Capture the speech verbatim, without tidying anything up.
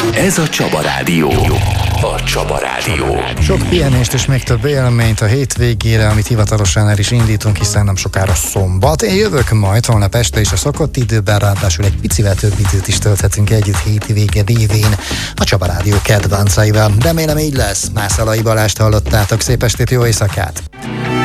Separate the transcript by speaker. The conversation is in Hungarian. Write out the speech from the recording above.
Speaker 1: Ez a Csaba Rádió. A Csaba Rádió.
Speaker 2: Sok pihenést és még több élményt a hétvégére, amit hivatalosan el is indítunk, hiszen nem sokára szombat. Én jövök majd holnap este is a szokott időben, ráadásul egy picivel több időt is tölthetünk együtt hétvége révén a Csaba Rádió kedvenceivel. Remélem így lesz. Mászalai Balást hallottátok, szép estét, jó éjszakát!